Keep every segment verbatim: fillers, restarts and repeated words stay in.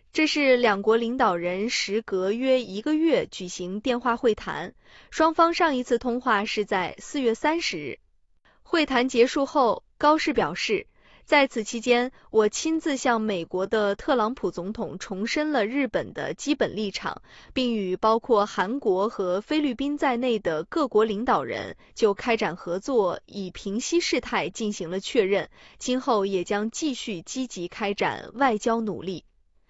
这是两国领导人时隔约一个月举行电话会谈，双方上一次通话是在四月三十日。会谈结束后，高市表示，在此期间，我亲自向美国的特朗普总统重申了日本的基本立场，并与包括韩国和菲律宾在内的各国领导人就开展合作以平息事态进行了确认，今后也将继续积极开展外交努力。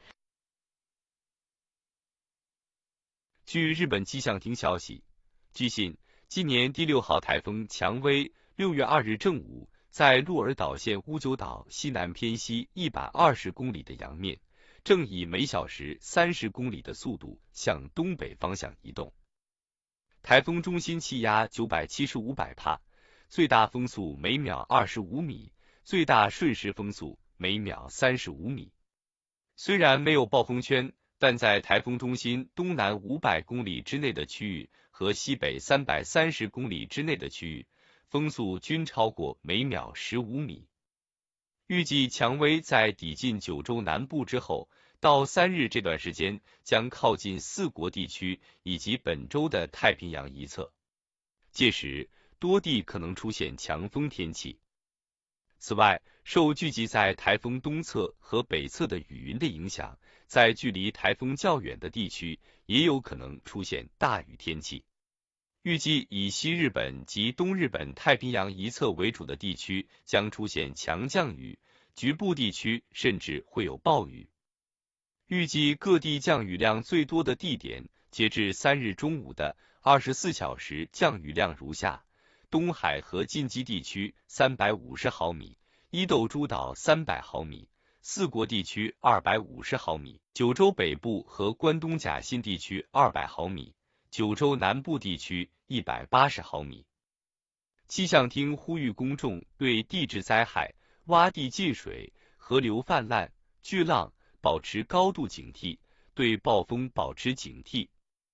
据日本气象厅消息，据悉，今年第六号台风蔷薇六月二日正午，在鹿儿岛县屋久岛西南偏西一百二十公里的洋面，正以每小时三十公里的速度向东北方向移动。台风中心气压九百七十五百帕，最大风速每秒二十五米，最大瞬时风速每秒三十五米。虽然没有暴风圈，但在台风中心东南五百公里之内的区域和西北三百三十公里之内的区域，风速均超过每秒十五米。预计蔷薇在抵近九州南部之后，到三日这段时间将靠近四国地区以及本州的太平洋一侧，届时多地可能出现强风天气。此外，受聚集在台风东侧和北侧的雨云的影响，在距离台风较远的地区也有可能出现大雨天气。预计以西日本及东日本太平洋一侧为主的地区将出现强降雨，局部地区甚至会有暴雨。预计各地降雨量最多的地点，截至三日中午的二十四小时降雨量如下：东海和近畿地区三百五十毫米，伊豆诸岛三百毫米，四国地区二百五十毫米，九州北部和关东甲信地区二百毫米，九州南部地区一百八十毫米。气象厅呼吁公众对地质灾害、洼地进水、河流泛滥、巨浪保持高度警惕，对暴风保持警惕。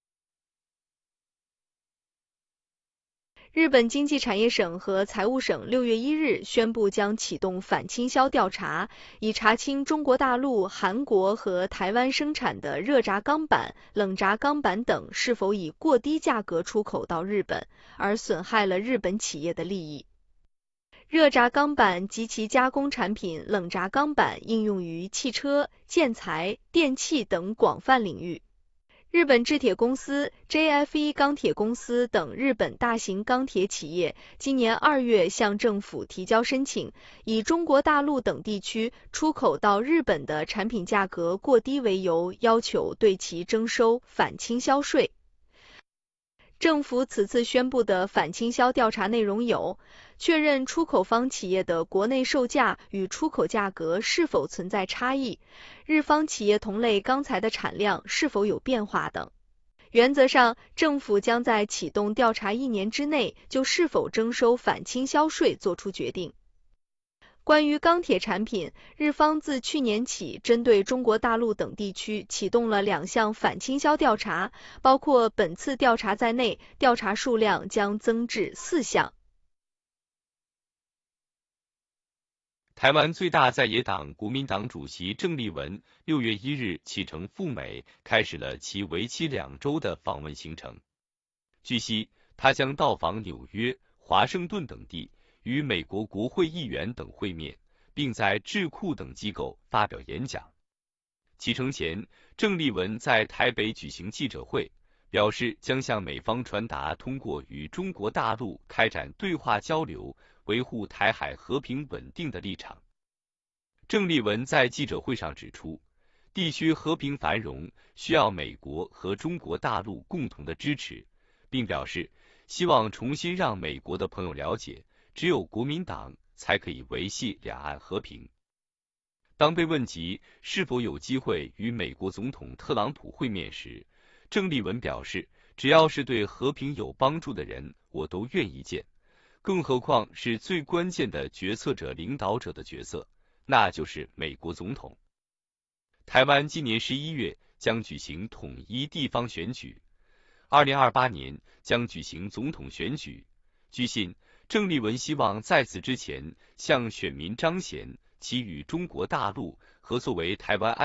日本经济产业省和财务省六月一日宣布将启动反倾销调查，以查清中国大陆、韩国和台湾生产的热轧钢板、冷轧钢板等是否以过低价格出口到日本，而损害了日本企业的利益。热轧钢板及其加工产品冷轧钢板应用于汽车、建材、电器等广泛领域。日本制铁公司、J F E 钢铁公司等日本大型钢铁企业今年二月向政府提交申请，以中国大陆等地区出口到日本的产品价格过低为由，要求对其征收反倾销税。政府此次宣布的反倾销调查内容有：确认出口方企业的国内售价与出口价格是否存在差异，日方企业同类钢材的产量是否有变化等。原则上，政府将在启动调查一年之内就是否征收反倾销税作出决定。关于钢铁产品，日方自去年起针对中国大陆等地区启动了两项反倾销调查，包括本次调查在内，调查数量将增至四项。 台湾最大在野党国民党主席郑丽文六月一日启程赴美，开始了其为期两周的访问行程。据悉，他将到访纽约、华盛顿等地，与美国国会议员等会面，并在智库等机构发表演讲。启程前，郑丽文在台北举行记者会，表示将向美方传达通过与中国大陆开展对话交流，维护台海和平稳定的立场。郑丽文在记者会上指出，地区和平繁荣需要美国和中国大陆共同的支持，并表示希望重新让美国的朋友了解，只有国民党才可以维系两岸和平。当被问及是否有机会与美国总统特朗普会面时，郑丽文表示，只要是对和平有帮助的人，我都愿意见，更何况是最关键的决策者、领导者的角色，那就是美国总统。台湾今年十一月将举行统一地方选举，二零二八年将举行总统选举。据悉，郑丽文希望在此之前向选民彰显其与中国大陆和作为台湾安